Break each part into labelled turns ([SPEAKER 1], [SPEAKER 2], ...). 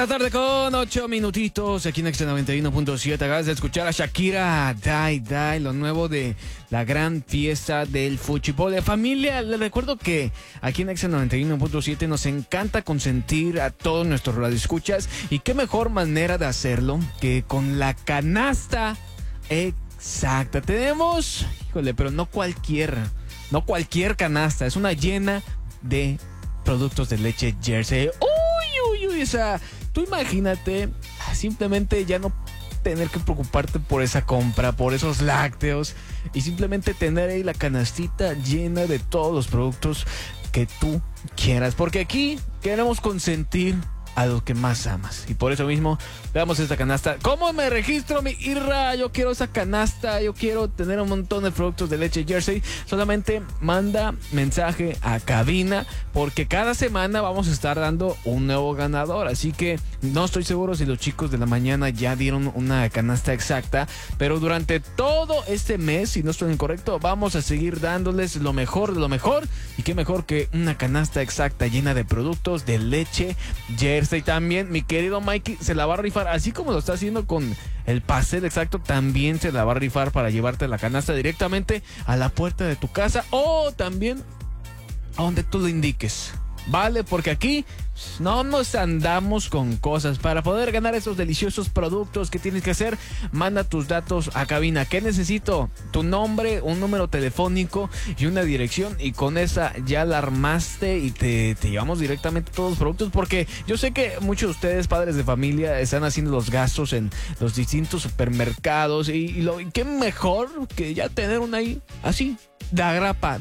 [SPEAKER 1] la tarde con 8 minutitos aquí en Nexa 91.7. Acabas de escuchar a Shakira, Die Die, lo nuevo de la gran fiesta del fútbol de familia. Les recuerdo que aquí en Nexa 91.7 nos encanta consentir a todos nuestros radioescuchas, y qué mejor manera de hacerlo que con la canasta exacta. Tenemos, híjole, pero no cualquier canasta, es una llena de productos de leche Jersey. O sea, tú imagínate simplemente ya no tener que preocuparte por esa compra, por esos lácteos, y simplemente tener ahí la canastita llena de todos los productos que tú quieras, porque aquí queremos consentir a los que más amas, y por eso mismo veamos esta canasta. ¿Cómo me registro, mi Irra? Yo quiero esa canasta, yo quiero tener un montón de productos de leche Jersey. Solamente manda mensaje a cabina, porque cada semana vamos a estar dando un nuevo ganador, así que no estoy seguro si los chicos de la mañana ya dieron una canasta exacta, pero durante todo este mes, si no estoy incorrecto, vamos a seguir dándoles lo mejor de lo mejor, y qué mejor que una canasta exacta llena de productos de leche Jersey. También mi querido Mikey se la va a rifar, así como lo está haciendo con el pastel exacto, también se la va a rifar para llevarte la canasta directamente a la puerta de tu casa, o también a donde tú lo indiques, ¿vale? Porque aquí no nos andamos con cosas. Para poder ganar esos deliciosos productos, ¿qué tienes que hacer? Manda tus datos a cabina. ¿Qué necesito? Tu nombre, un número telefónico y una dirección, y con esa ya la armaste y te llevamos directamente todos los productos, porque yo sé que muchos de ustedes, padres de familia, están haciendo los gastos en los distintos supermercados, y qué mejor que ya tener una ahí así, da grapa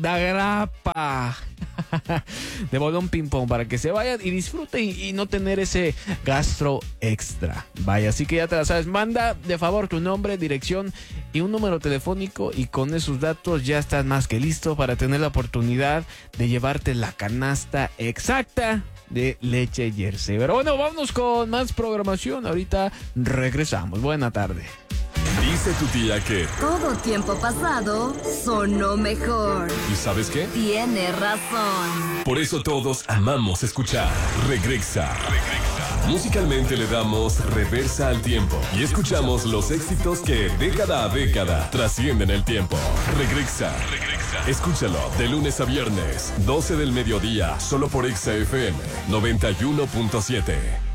[SPEAKER 1] de bolón ping pong, para que se vayan y disfruten y no tener ese gasto extra. Vaya, así que ya te la sabes, manda de favor tu nombre, dirección y un número telefónico, y con esos datos ya estás más que listo para tener la oportunidad de llevarte la canasta exacta de leche Jersey. Pero bueno, vámonos con más programación. Ahorita regresamos. Buena tarde.
[SPEAKER 2] Dice tu tía que
[SPEAKER 3] todo tiempo pasado sonó mejor.
[SPEAKER 2] ¿Y sabes qué?
[SPEAKER 3] Tiene razón.
[SPEAKER 2] Por eso todos amamos escuchar Regresa. Musicalmente le damos reversa al tiempo y escuchamos los éxitos que década a década trascienden el tiempo. Regresa. Escúchalo de lunes a viernes, 12 del mediodía, solo por Exa FM 91.7.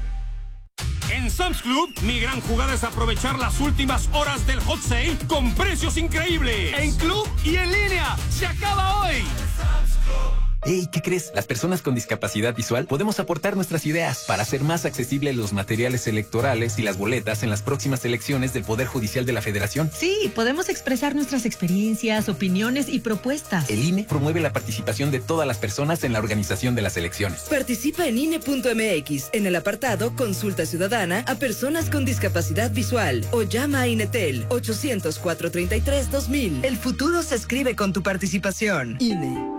[SPEAKER 4] En Sam's Club, mi gran jugada es aprovechar las últimas horas del hot sale con precios increíbles. En club y en línea, se acaba hoy.
[SPEAKER 5] Hey, ¿qué crees? Las personas con discapacidad visual podemos aportar nuestras ideas para hacer más accesibles los materiales electorales y las boletas en las próximas elecciones del Poder Judicial de la Federación.
[SPEAKER 6] Sí, podemos expresar nuestras experiencias, opiniones y propuestas.
[SPEAKER 5] El INE promueve la participación de todas las personas en la organización de las elecciones.
[SPEAKER 7] Participa en INE.mx en el apartado Consulta Ciudadana a personas con discapacidad visual, o llama a INETEL 800-433-2000.
[SPEAKER 8] El futuro se escribe con tu participación.
[SPEAKER 7] INE.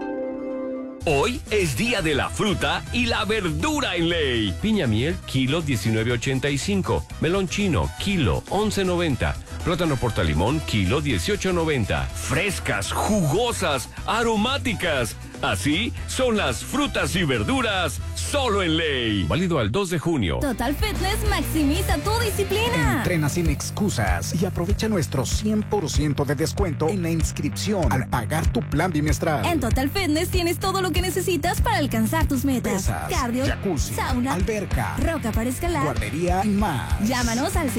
[SPEAKER 9] Hoy es día de la fruta y la verdura en ley. Piña miel, kilo 19.85. Melón chino, kilo 11.90. Plátano portalimón, kilo 18.90. Frescas, jugosas, aromáticas. Así son las frutas y verduras solo en ley. Válido al 2 de junio.
[SPEAKER 10] Total Fitness maximiza tu disciplina.
[SPEAKER 11] Entrena sin excusas y aprovecha nuestro 100% de descuento en la inscripción al pagar tu plan bimestral.
[SPEAKER 10] En Total Fitness tienes todo lo que necesitas para alcanzar tus metas.
[SPEAKER 11] Pesas,
[SPEAKER 10] cardio,
[SPEAKER 11] jacuzzi,
[SPEAKER 10] sauna,
[SPEAKER 11] alberca,
[SPEAKER 10] roca para escalar,
[SPEAKER 11] guardería y más.
[SPEAKER 10] Llámanos al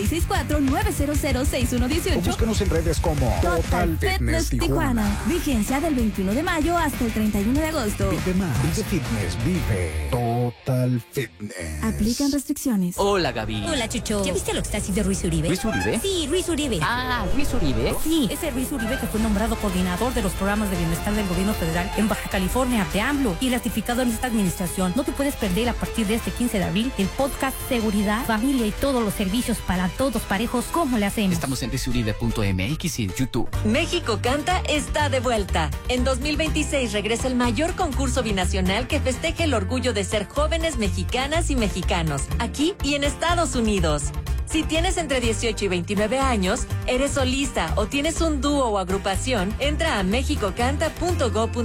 [SPEAKER 10] 664-900-6118
[SPEAKER 11] o búsquenos en redes como
[SPEAKER 10] Total Fitness Tijuana. Vigencia del 21 de mayo hasta el 31 de agosto.
[SPEAKER 11] Vive más, vive fitness, vive Total Fitness.
[SPEAKER 10] Aplican restricciones.
[SPEAKER 12] Hola, Gaby.
[SPEAKER 13] Hola, Chucho. ¿Ya viste lo que está haciendo Ruiz Uribe?
[SPEAKER 12] ¿Ruiz Uribe?
[SPEAKER 13] Sí, Ruiz Uribe.
[SPEAKER 12] Ah, Ruiz Uribe.
[SPEAKER 13] Sí, ese Ruiz Uribe que fue nombrado coordinador de los programas de bienestar del gobierno federal en Baja California de AMLO y ratificado en esta administración. No te puedes perder a partir de este 15 de abril el podcast Seguridad, Familia y todos los servicios para todos parejos. ¿Cómo le hacemos?
[SPEAKER 12] Estamos en ruizuribe.mx y en YouTube.
[SPEAKER 14] México Canta está de vuelta. En 2026 regresa el mayor concurso binacional que festeje el orgullo de ser jóvenes mexicanas y mexicanos, aquí y en Estados Unidos. Si tienes entre 18 y 29 años, eres solista o tienes un dúo o agrupación, entra a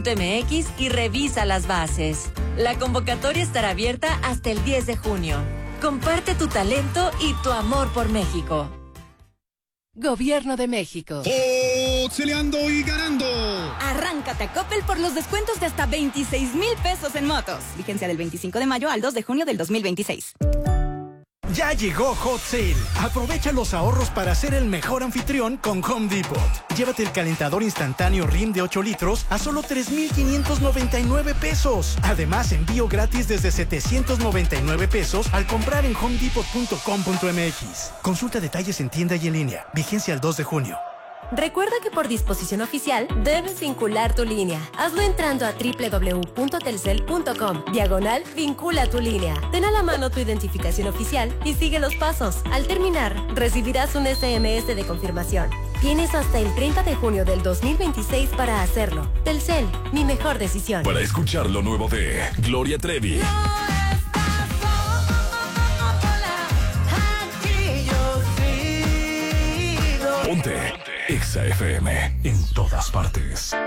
[SPEAKER 14] mexicocanta.go.mx y revisa las bases. La convocatoria estará abierta hasta el 10 de junio. Comparte tu talento y tu amor por México.
[SPEAKER 15] Gobierno de México.
[SPEAKER 16] ¡Auxiliando y ganando!
[SPEAKER 17] Arráncate a Coppel por los descuentos de hasta 26,000 pesos en motos. Vigencia del 25 de mayo al 2 de junio del 2026.
[SPEAKER 18] Ya llegó Hot Sale. Aprovecha los ahorros para ser el mejor anfitrión con Home Depot. Llévate el calentador instantáneo RIM de 8 litros a solo 3,599 pesos. Además, envío gratis desde 799 pesos al comprar en homedepot.com.mx. Consulta detalles en tienda y en línea. Vigencia el 2 de junio.
[SPEAKER 19] Recuerda que por disposición oficial debes vincular tu línea. Hazlo entrando a www.telcel.com/vincula tu línea. Ten a la mano tu identificación oficial y sigue los pasos. Al terminar, recibirás un SMS de confirmación. Tienes hasta el 30 de junio del 2026 para hacerlo. Telcel, mi mejor decisión.
[SPEAKER 2] Para escuchar lo nuevo de Gloria Trevi. Ponte Exa FM en todas partes.